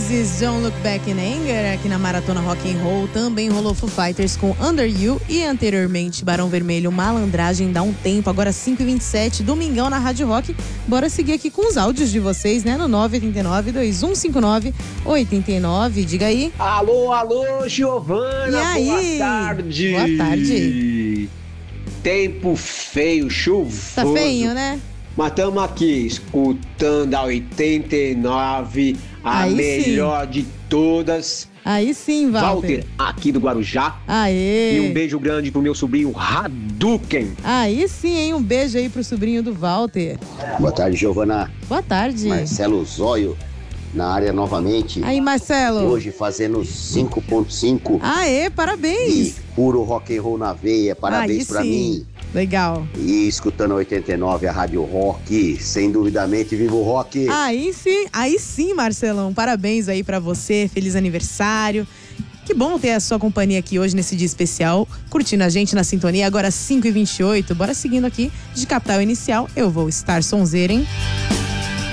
Oasis, Don't Look Back in Anger, aqui na Maratona Rock and Roll. Também rolou Foo Fighters com Under You e anteriormente Barão Vermelho, Malandragem, Dá um Tempo. Agora 5h27, domingão na Rádio Rock. Bora seguir aqui com os áudios de vocês, né? No 989-2159-89. Diga aí. Alô, Giovana. E aí? Boa tarde. Boa tarde. Tempo feio, chuvoso. Tá feio, né? Mas estamos aqui escutando a 89, a Aí melhor de todas. Aí sim, Walter. Aqui do Guarujá. Aê. E um beijo grande pro meu sobrinho Hadouken. Aí sim, hein? Um beijo aí pro sobrinho do Walter. Boa tarde, Giovana. Boa tarde. Marcelo Zóio, na área novamente. Aí, Marcelo. Hoje fazendo 5.5. Aê, parabéns. E puro rock and roll na veia. Parabéns pra mim. Legal. E escutando a 89, a Rádio Rock. Sem duvidamente, viva o rock. Aí sim, Marcelão. Parabéns aí pra você. Feliz aniversário. Que bom ter a sua companhia aqui hoje nesse dia especial, curtindo a gente na sintonia. Agora 5h28. Bora seguindo aqui de Capital Inicial. Eu vou estar sonzeira, hein?